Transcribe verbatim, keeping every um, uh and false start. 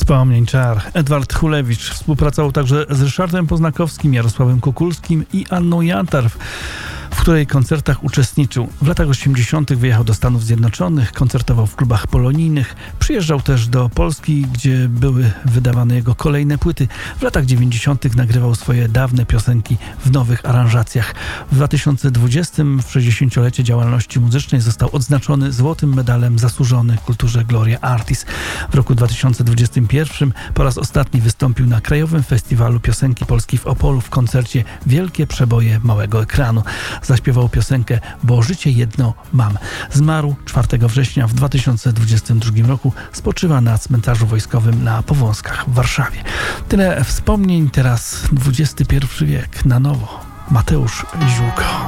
Wspomnień czar. Edward Hulewicz współpracował także z Ryszardem Poznakowskim, Jarosławem Kukulskim i Anną Jantar, w której koncertach uczestniczył. W latach osiemdziesiątych wyjechał do Stanów Zjednoczonych, koncertował w klubach polonijnych, przyjeżdżał też do Polski, gdzie były wydawane jego kolejne płyty. W latach dziewięćdziesiątych nagrywał swoje dawne piosenki w nowych aranżacjach. W dwa tysiące dwudziestym, w sześćdziesięciolecie działalności muzycznej, został odznaczony Złotym Medalem Zasłużony Kulturze Gloria Artis. W roku dwa tysiące dwudziestym pierwszym po raz ostatni wystąpił na Krajowym Festiwalu Piosenki Polskiej w Opolu w koncercie Wielkie Przeboje Małego Ekranu. Zaśpiewał piosenkę Bo życie jedno mam. Zmarł czwartego września w dwa tysiące dwudziestym drugim roku. Spoczywa na cmentarzu wojskowym na Powązkach w Warszawie. Tyle wspomnień, teraz dwudziesty pierwszy wiek na nowo. Mateusz Ziółko.